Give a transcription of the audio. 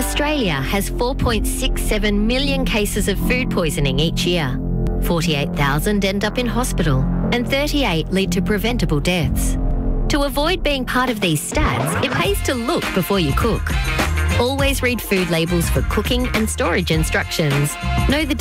Australia has 4.67 million cases of food poisoning each year. 48,000 end up in hospital and 38 lead to preventable deaths. To avoid being part of these stats, it pays to look before you cook. Always read food labels for cooking and storage instructions. Know the